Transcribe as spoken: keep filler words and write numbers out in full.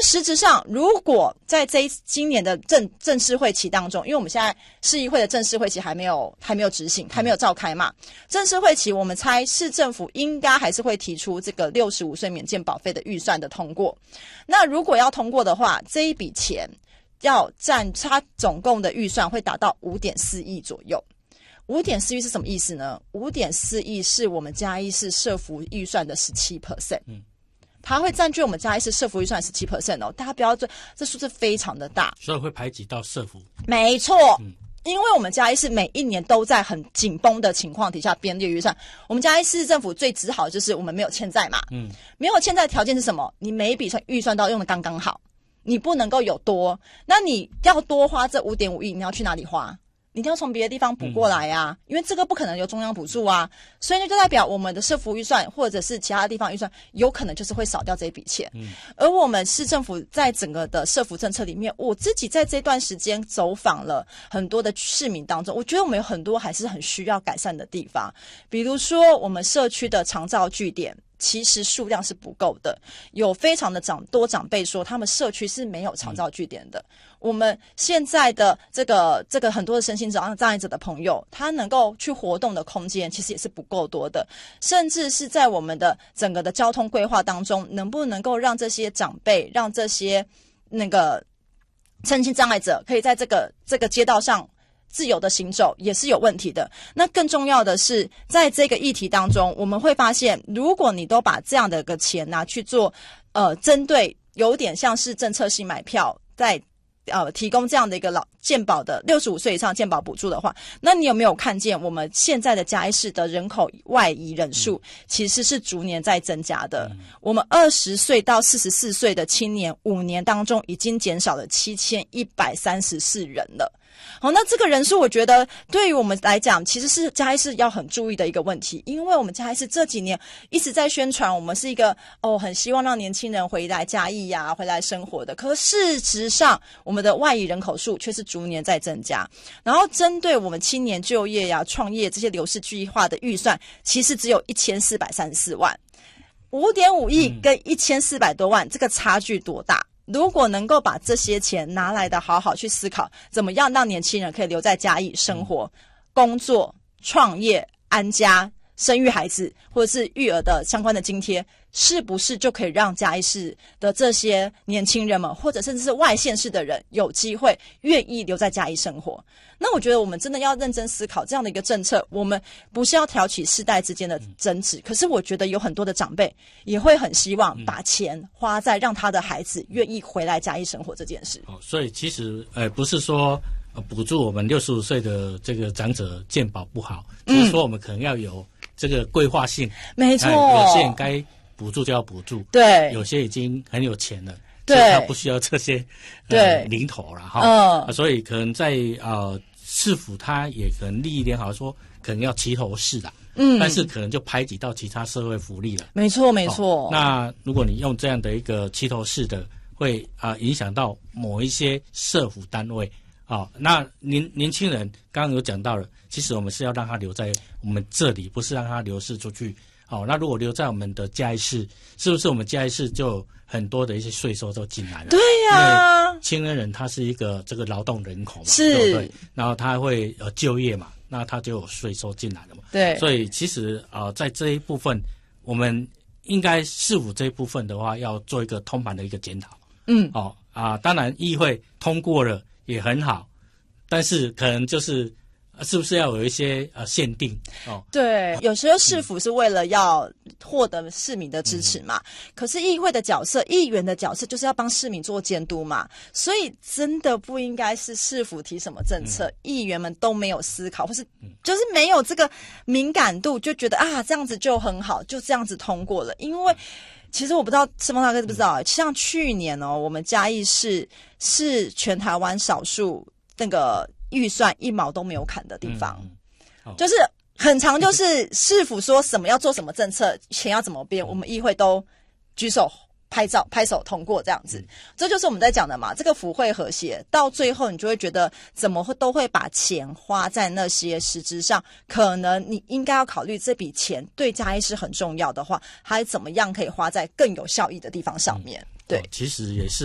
实质上，如果在这一今年的正正式会期当中，因为我们现在市议会的正式会期还没有还没有执行，还没有召开嘛，正式会期我们猜市政府应该还是会提出这个六十五岁免健保费的预算的通过。那如果要通过的话，这一笔钱要占它总共的预算会达到 五点四亿左右。五点四亿是什么意思呢？ 五点四亿是我们嘉义市社福预算的 百分之十七， 嗯，它会占据我们嘉义市社福预算 百分之十七 哦，大家不要这这数字非常的大， 所以会排挤到社福。 没错，嗯，因为我们嘉义市每一年都在很紧绷的情况底下编列预算。我们嘉义市政府最自豪的就是我们没有欠债嘛，嗯，没有欠债的条件是什么？你每一笔预算都要用的刚刚好，你不能够有多，那你要多花这 五点五亿，你要去哪里花？你一定要从别的地方补过来啊，嗯，因为这个不可能由中央补助啊，所以呢就代表我们的社福预算或者是其他地方预算有可能就是会少掉这一笔钱。嗯，而我们市政府在整个的社福政策里面，我自己在这段时间走访了很多的市民当中，我觉得我们有很多还是很需要改善的地方，比如说我们社区的长照据点其实数量是不够的，有非常的长多长辈说他们社区是没有长照据点的。嗯，我们现在的这个这个很多的身心障碍者的朋友，他能够去活动的空间其实也是不够多的，甚至是在我们的整个的交通规划当中，能不能够让这些长辈，让这些那个身心障碍者可以在这个这个街道上自由的行走也是有问题的。那更重要的是，在这个议题当中，我们会发现，如果你都把这样的一个钱拿去做，呃，针对有点像是政策性买票，在呃提供这样的一个老健保的六十五岁以上健保补助的话，那你有没有看见我们现在的嘉义市的人口外移人数其实是逐年在增加的？嗯，我们二十岁到四十四岁的青年，五年当中已经减少了七千一百三十四人了。好，那这个人数我觉得对于我们来讲其实是嘉义市要很注意的一个问题，因为我们嘉义市这几年一直在宣传我们是一个哦很希望让年轻人回来嘉义呀，啊，回来生活的，可事实上我们的外移人口数却是逐年在增加，然后针对我们青年就业呀，啊，创业这些流失计划的预算其实只有一千四百三十四万， 五点五亿跟一千四百多万，嗯，这个差距多大？如果能够把这些钱拿来的好好去思考，怎么样让年轻人可以留在嘉义生活、工作、创业、安家、生育孩子，或者是育儿的相关的津贴，是不是就可以让嘉义市的这些年轻人们，或者甚至是外县市的人，有机会愿意留在嘉义生活？那我觉得我们真的要认真思考这样的一个政策，我们不是要挑起世代之间的争执，可是我觉得有很多的长辈也会很希望把钱花在让他的孩子愿意回来嘉义生活这件事。 哦，所以其实呃不是说呃补助我们六十五岁的这个长者健保不好，只是说我们可能要有这个规划性。没错，有些人该补助就要补助，对，有些已经很有钱了，对，他不需要这些呃零头了哈，嗯，啊，所以可能在呃市府他也可能利益点好说，可能要齐头式啦，嗯，但是可能就排挤到其他社会福利了。没错没错，哦，那如果你用这样的一个齐头式的，会啊，呃、影响到某一些社福单位。哦，那年年轻人刚刚有讲到了，其实我们是要让他留在我们这里，不是让他流失出去。哦，那如果留在我们的嘉义市，是不是我们嘉义市就很多的一些税收都进来了？对呀，啊，因为青年人他是一个这个劳动人口嘛，是，对不对？然后他会呃就业嘛，那他就有税收进来了嘛。对，所以其实啊，呃，在这一部分，我们应该市府这一部分的话，要做一个通盘的一个检讨。嗯，哦啊，当然议会通过了也很好，但是可能就是是不是要有一些呃限定哦？对，有时候市府是为了要获得市民的支持嘛，嗯，可是议会的角色、议员的角色就是要帮市民做监督嘛，所以真的不应该是市府提什么政策，嗯，议员们都没有思考，或是就是没有这个敏感度，就觉得啊这样子就很好，就这样子通过了。因为其实我不知道盛峰大哥知不知道，嗯，像去年哦，我们嘉义市是全台湾少数那个预算一毛都没有砍的地方，嗯嗯，就是很常就是市府说什么要做什么政策，钱要怎么编，我们议会都举手拍照拍手通过这样子，嗯，这就是我们在讲的嘛，这个府会和谐到最后你就会觉得怎么会都会把钱花在那些实质上可能你应该要考虑这笔钱对嘉义是很重要的话，还怎么样可以花在更有效益的地方上面，嗯，对，哦，其实也是